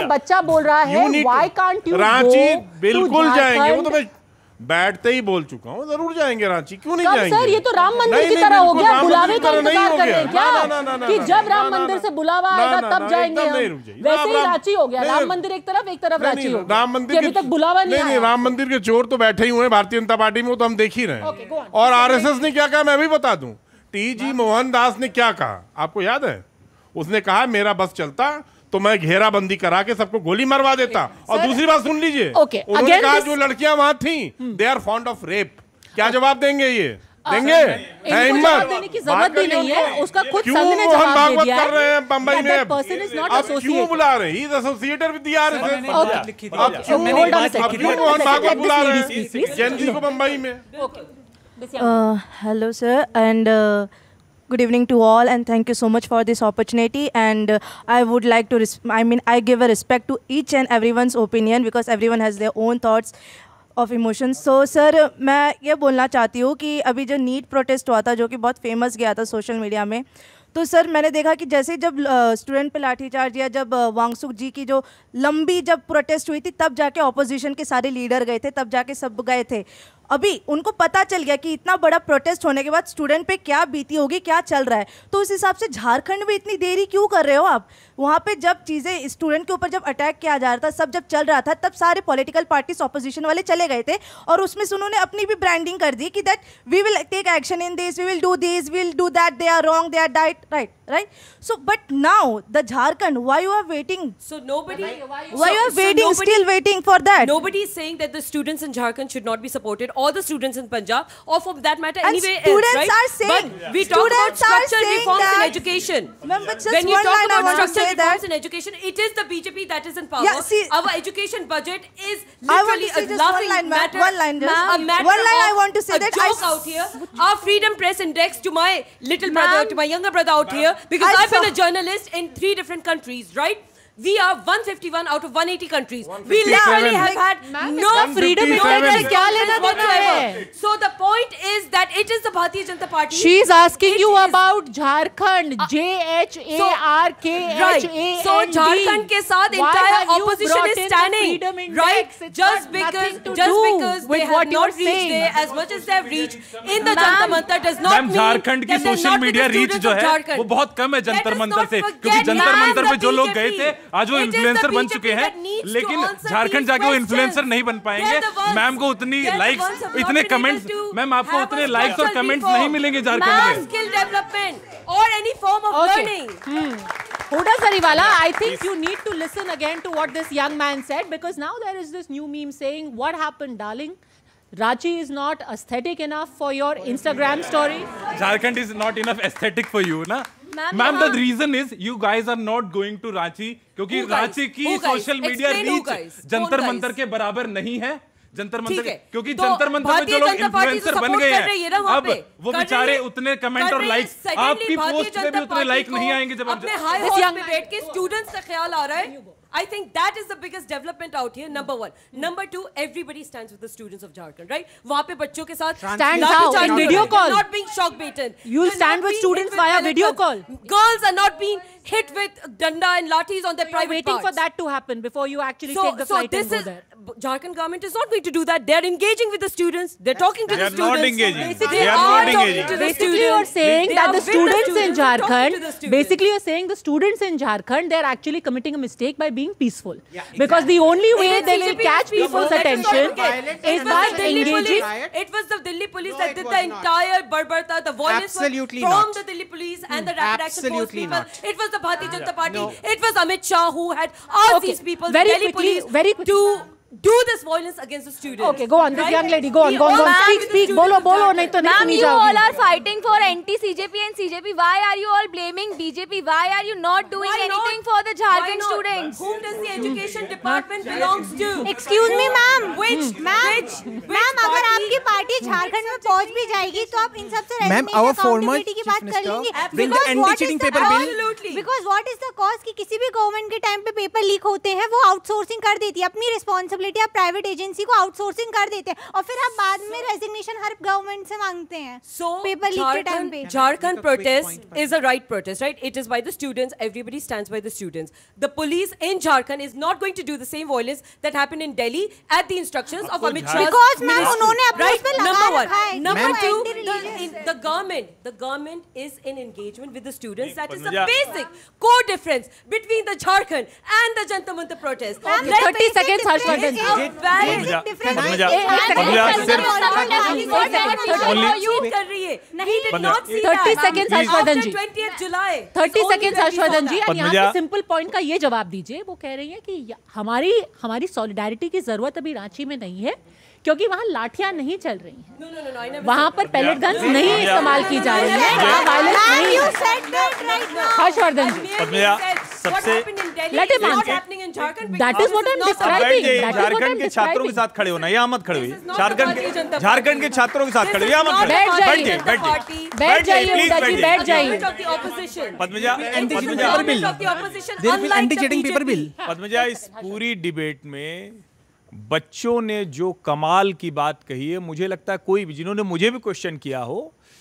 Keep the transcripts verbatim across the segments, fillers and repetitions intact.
एक बच्चा बोल रहा है व्हाई कांट यू रांची बिल्कुल जाएंगे, वो तो मैं बैठते ही बोल चुका हूँ, जरूर जाएंगे रांची, क्यों नहीं जाएंगे सर? ये तो राम मंदिर की तरह हो गया, बुलावे का इंतजार कर रहे हैं क्या कि जब राम मंदिर से बुलावा आएगा तब जाएंगे हम? वैसे ही रांची हो गया, राम मंदिर एक तरफ एक तरफ रांची हो गया। राम मंदिर अभी तक बुलावा नहीं आया। राम मंदिर के चोर तो बैठे ही हुए भारतीय जनता पार्टी में, वो तो हम देख ही रहे हैं। और आरएसएस ने क्या कहा मैं भी बता दूं, टी जी मोहनदास ने क्या कहा आपको याद है? उसने कहा मेरा बस चलता तो मैं घेराबंदी करा के सबको गोली मरवा देता। और दूसरी बात सुन लीजिए, उन्होंने कहा जो लड़कियां वहां थी they are fond of rape. क्या जवाब देंगे? ये देंगे? जवाब देने की जरूरत भी नहीं है, उसका खुद संघ ने जवाब दे दिया है। कर रहे हैं बंबई में, अब क्यों बुला रहे हैं? He is associated with the RSS. अब क्यों मोहन भागवत बुला रहे हैं जैन जी को बंबई में? Hello sir and good evening to all, and thank you so much for this opportunity. And uh, I would like to res I mean I give a respect to each and everyone's opinion because everyone has their own thoughts of emotions. So sir, मैं ये बोलना चाहती हूँ कि अभी जो NEET protest हुआ था जो कि बहुत फेमस गया था सोशल मीडिया में, तो सर मैंने देखा कि जैसे जब स्टूडेंट पे लाठीचार्ज या जब वांगसुक जी की जो लंबी जब प्रोटेस्ट हुई थी तब जाके ऑपोजिशन के सारे लीडर गए थे, तब जाके सब गए थे। अभी उनको पता चल गया कि इतना बड़ा प्रोटेस्ट होने के बाद स्टूडेंट पे क्या बीती होगी, क्या चल रहा है। तो उस हिसाब से झारखंड में इतनी देरी क्यों कर रहे हो आप? वहाँ पे जब चीज़ें स्टूडेंट के ऊपर जब अटैक किया जा रहा था, सब जब चल रहा था, तब सारे पॉलिटिकल पार्टीज ऑपोजिशन वाले चले गए थे और उसमें से उन्होंने अपनी भी ब्रांडिंग कर दी कि that we will take action in this, we will do this, we will do that, they are wrong, they are right, right, right? So, but now the Jharkhand, why you are waiting? So nobody, why you, why so, you are waiting, so nobody, still waiting for that? Nobody is saying that the students in Jharkhand should not be supported, or the students in Punjab, or for that matter, and anyway students else, right? are saying, but we talk about structural reforms that, in education. Ma'am, but just when you one talk line about I want structural to say reforms that. in education, it is the B J P that is in power. Yeah, see, our education budget is literally I want to say a just laughing one line, matter. One line, just, a matter one line I want to say a that joke I out here. Our Freedom Press Index to my little brother, to my younger brother out here, because I I've been a journalist in three different countries, right? We are one fifty-one out of one eighty countries. We literally have had no freedom index whatsoever. So the point is that it is the Bharatiya Janata Party. She is asking you about Jharkhand. J H A R K H A N D. So Jharkhand ke saath entire opposition is standing, right? Just because, just because they have not reached there as much as they have reached in the Jantar Mantar does not mean Jharkhand की social media reach जो है वो बहुत कम है जंतर मंतर से, क्योंकि जंतर मंतर पे जो लोग गए थे आज वो इन्फ्लुएंसर बन चुके हैं, लेकिन झारखंड जाके वो इन्फ्लुएंसर नहीं बन पाएंगे। मैम को उतनी लाइक्स, इतने कमेंट्स, मैम आपको उतने लाइक्स और कमेंट्स नहीं मिलेंगे झारखंड में। स्किल डेवलपमेंट और any form of learning. Huda Sariwala, I think you need to listen again to what this young man said, because now there is this new meme saying, what happened, darling? Ranchi is not aesthetic enough for your Instagram story. Jharkhand is not enough aesthetic for you, na? Ma'am, the reason is you guys are not going to Ranchi क्योंकि रांची की social media reach Jantar Mantar के बराबर नहीं है। जंतर मंतर क्योंकि जंतर मंतर में जो लोग इन्फ्लुएंसर बन गए हैं, अब वो बेचारे उतने कमेंट और लाइक्स, आपकी पोस्ट पे भी उतने लाइक नहीं आएंगे जब अपने हाई हॉर्स पे बैठ के स्टूडेंट्स का ख्याल आ रहा है। I think that is the biggest development out here. Number one. Number two, everybody stands with the students of Jharkhand, right? वहाँ पे बच्चों के साथ stand how in video call, not being shock baited. You'll stand with students via video call. Girls are not being hit with danda and lathis on their private parts. Waiting for that to happen before you actually take the flight and go there. Jharkhand government is not going to do that. They are engaging with the students. They're talking to the students. They are not engaging. Basically, they are not engaging. Basically, you're saying that the students in Jharkhand, basically you're saying the students in Jharkhand, they're actually committing a mistake by being peaceful. Because the only way they will catch people's attention is by engaging. It was the Delhi police that did the entire barbarta, the violence from the Delhi police and the rapid action force people. It was the Bharatiya Janata Party. It was Amit Shah who had asked these people, the Delhi police, to do this violence against the students. Okay, go on. This young lady, go on, go on, go on. Speak, speak. Bolo, bolo. नहीं तो नहीं सुनी जाओगी. Ma'am, you all are fighting for anti-C J P and C J P. Why are you all blaming B J P? Why are you not doing Why anything not? for the Jharkhand students? Whom does the education department belongs to? Excuse me, ma'am. Which, ma'am, ma'am, अगर आपकी party Jharkhand में पहुंच भी जाएगी, तो आप इन सब से रेजिग्नेशन अकाउंटेबिलिटी की बात कर लेंगे. Bring the anti-cheating paper bill. Because what is the cause कि किसी भी गवर्नमेंट के टाइम पे पेपर लीक होते हैं, वो आउटसोर्सिंग कर देती है, अपनी रिस्पॉन्सिबिलिटी रिस्पॉन्सिबिलिटी आप प्राइवेट एजेंसी को आउटसोर्सिंग कर देते हैं और फिर आप बाद में रेजिग्नेशन हर गवर्नमेंट से मांगते हैं पेपर लीक के टाइम पे. Jharkhand protest is a right protest, right? It is by the students. Everybody stands by the students. The police in Jharkhand is not going to do the same violence that happened in Delhi at the instructions of Amit Shah. Because ma'am उन्होंने अपने right? उसमें लगा Number रखा है. one. Number two, the, in, the government, the government is in engagement with the students. That is the basic core difference between the Jharkhand and the Jantar Mantar protest. Okay, thirty seconds, Harshvardhan. thirty seconds, Harshvardhan ji. twentieth July. thirty seconds, Harshvardhan ji. And यहाँ पे simple point का ये जवाब दीजिए. वो कह रही है कि हमारी हमारी सॉलिडारिटी की जरूरत अभी रांची में नहीं है क्योंकि वहाँ लाठियाँ नहीं चल रही हैं. No, no, no, no, I never वहाँ पर पैलेट गन्स नहीं इस्तेमाल की जा रही हैं. वहाँ वायलेंस नहीं है. हर्षवर्धन जी. पद्मजा सबसे Let him answer. That is what I'm describing. Jharkhand के छात्रों के साथ खड़े होना यहाँ मत खड़े हुई. झारखंड के झारखंड के छात्रों के साथ खड़े यहाँ मत खड़े. बैठ जाइए. बैठ जाइए उदा जी, बैठ जाइए. Padmaja anti cheating paper bill. Padmaja इस पूरी डिबेट में बच्चों ने जो कमाल की बात कही है, मुझे लगता है कोई भी जिन्होंने मुझे भी क्वेश्चन किया हो,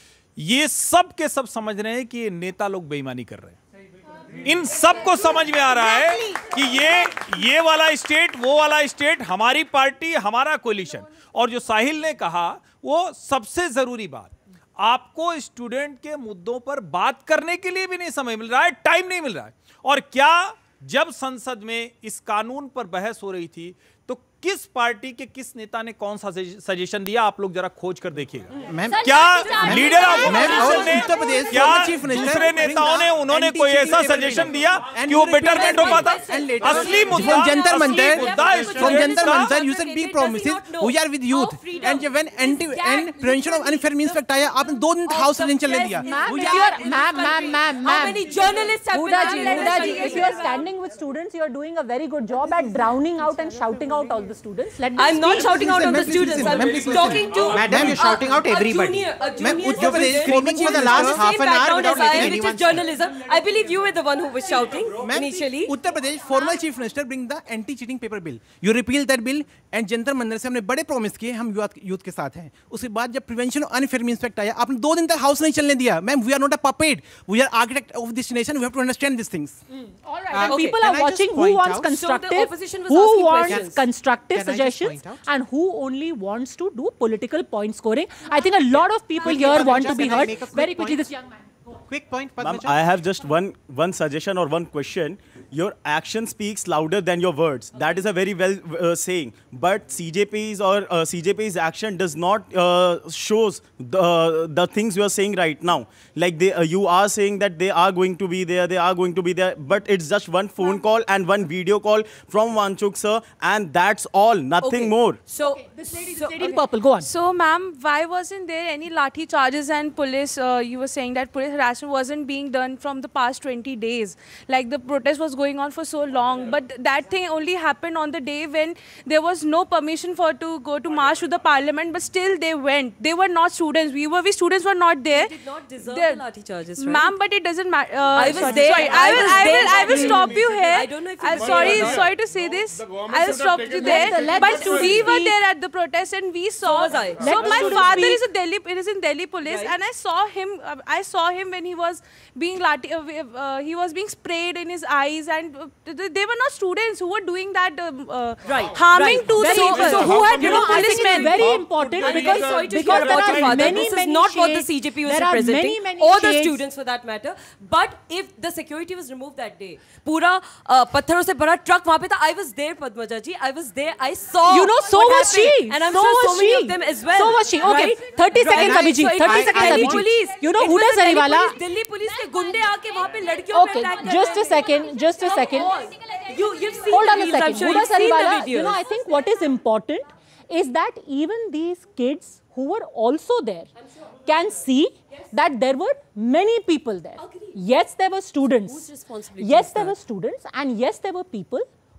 ये सब के सब समझ रहे हैं कि ये नेता लोग बेईमानी कर रहे हैं. इन सब को समझ में आ रहा है कि ये ये वाला स्टेट, वो वाला स्टेट, हमारी पार्टी, हमारा कोलिशन. और जो साहिल ने कहा वो सबसे जरूरी बात, आपको स्टूडेंट के मुद्दों पर बात करने के लिए भी नहीं समय मिल रहा है, टाइम नहीं मिल रहा है. और क्या जब संसद में इस कानून पर बहस हो रही थी तो किस पार्टी के किस नेता ने कौन सा सजेशन दिया, आप लोग जरा खोज कर देखिएगा. क्या लीडर ऑफ ऑपोजिशन ने, क्या दूसरे नेताओं ने, उन्होंने कोई ऐसा सजेशन दिया कि वो बेटरमेंट हो पाता? असली मुद्दा Jantar Mantar, from Jantar Mantar you said big promises, we are with youth, and when anti and prevention of unfair means fact आया, आपने दो दिन हाउस नहीं चलने दिया. Ma'am, ma'am, ma'am, How many journalists have been Uda ji, Uda ji, if you are standing with students, you are doing a very good job at drowning out and shouting out all the students. Let I'm not shouting out on the students. I'm talking to. Madam, you're shouting out everybody. Ma'am, Uttar Pradesh screaming for the last half an hour without letting anyone. Which is journalism. I believe you were the one who was shouting initially. Uttar Pradesh former chief minister bring the anti-cheating paper bill. You repeal that bill and Jantar मंदिर से हमने बड़े promise किए, हम youth youth के साथ हैं. उसके बाद जब प्रिवेंशन अनफेयर मींस फैक्ट आया, आपने दो दिन तक हाउस नहीं चलने दिया. Ma'am, we are not a puppet, we are architect of this nation, we have to understand this things. And people are watching who wants constructive, who wants constructive suggestions, and who only wants to do political point scoring. I think a lot of people here want to be heard. Very quickly, this young man. Quick point, Ma'am, I have just one one suggestion or one question. Your action speaks louder than your words. That is a very well uh, saying. But C J P's or uh, C J P's action does not uh, shows the the things you are saying right now. Like they, uh, you are saying that they are going to be there, they are going to be there. But it's just one phone call and one video call from Wanchuk sir, and that's all. Nothing Okay. more. So This lady, so, this lady in purple. Go on. So, ma'am, why wasn't there any lathi charges and police? Uh, you were saying that police harassment wasn't being done from the past twenty days. Like the protest was going on for so long, but that thing only happened on the day when there was no permission for to go to march to the parliament. But still, they went. They were not students. We were. We students were not there. did not deserve There- the lathi charges, right? Ma'am, but it doesn't matter. Uh, I was sorry, there. Sorry, I I will. was I will. there I will that stop day. you here. I don't know if you I'm were sorry. or not. Sorry to say this. The government I'll should have stop taken you the- there. Let the- let But the we were students there at the protest, and we saw. was I. So Let the my students father speak. is a Delhi. It is in Delhi police, Right. and I saw him. Uh, I saw him when he was being lati- uh, uh, he was being sprayed in his eyes, and uh, th- they were not students who were doing that. Um, uh, Right, harming right. to Very the good. people. So who had You know, given I think it's policemen? very important I'm because, very sorry to because hear there about are your father. many, This is many not what the shades. C J P was There are representing, many, many or the shades. students for that matter. But if the security was removed that day, पूरा uh, पत्थरों से भरा truck वहाँ पे था. I was there, Padmaja ji. I was there. I saw. You know, so what was she. happened. And I'm so sure was so many she. of them as well. So was she. Okay, Right? thirty Right. seconds, Abhijit. So it thirty was seconds, Delhi Abhijit. police. You know, It who was does the Delhi Zariwala? police. Delhi police के गुंडे आके वहाँ पे लड़कियों पे Okay, attack कर just रहे a थे. second. Just a Come second. on. You, you've seen Hold the on a reels, I'm second. sure Huda you've seen the Sariwala, videos. you know, I think what is important is that even these kids who were also there can see that there were many people there. Yes, there were students. Whose responsibility Yes, is there that? were students, and yes, there were people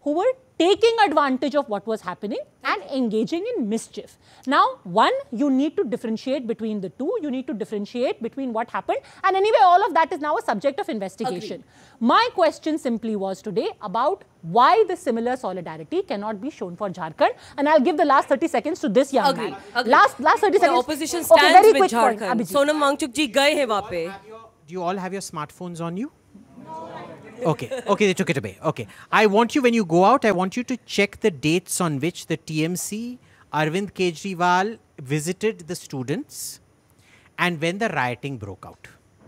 who were taking advantage of what was happening and engaging in mischief. Now, one, you need to differentiate between the two. You need to differentiate between what happened. And anyway, all of that is now a subject of investigation. Agreed. My question simply was today about why the similar solidarity cannot be shown for Jharkhand. And I'll give the last thirty seconds to this young Agreed. man. Agreed. Last, last thirty the seconds. Opposition stands okay, very with quick Jharkhand. Point, Sonam Wangchuk ji gaye hain wahan pe. Do you all have your smartphones on you? Okay, okay, they took it away. Okay. I want you, when you go out, I want you to check the dates on which the T M C, Arvind Kejriwal visited the students and when the rioting broke out.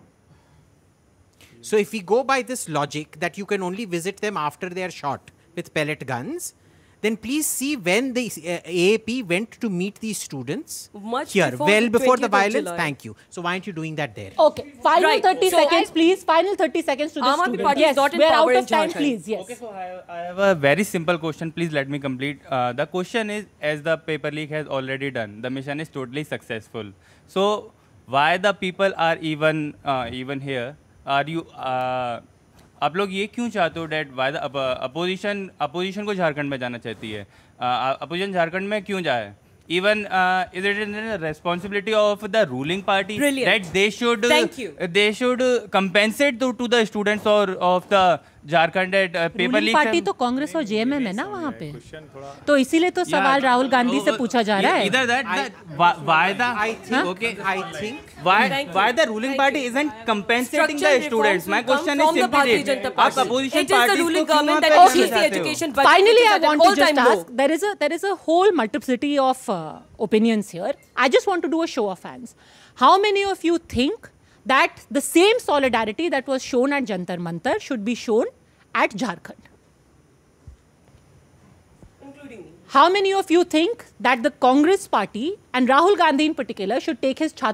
So if we go by this logic that you can only visit them after they are shot with pellet guns, then please see when the uh, A A P went to meet these students Much here, before well the before the twentieth of violence. July. Thank you. So why aren't you doing that there? Okay, final Right. thirty So seconds, I- please. Final thirty seconds to the Aam Aadmi student. Party is Yes, not in we're power out in of time, Jharkhand. please. Yes. Okay, so I, I have a very simple question. Please let me complete. Uh, the question is, as the paper leak has already done, the mission is totally successful. So why the people are even uh, even here? Are you? Uh, आप लोग ये क्यों चाहते हो that why the opposition opposition को झारखंड में जाना चाहती है अपोजिशन झारखंड में क्यों जाए even uh, is it a responsibility of the ruling party Brilliant. that they should Thank you. uh, they should uh, compensate to, to the students or of the Jharkhand at uh, paper ruling leak party तो कांग्रेस और JMM है ना वहाँ पे तो इसीलिए तो सवाल राहुल गांधी से पूछा जा रहा है either that, that why, why the I think, okay I think why Thank why you. the ruling Thank party you. isn't compensating Structural the students my reforms question will is come from the simply Bharatiya Janata आप Party. opposition It is the parties ruling को क्यों government वहाँ that पे increased the चाहते हो? education budget, Finally, which is I at an want to just all-time low. ask, there is a there is a whole multiplicity of uh, opinions here. I just want to do a show of hands. How many of you think that the same solidarity that was shown at Jantar Mantar should be shown at Jharkhand? Including me. How many of you think that the Congress party and Rahul Gandhi in particular should take his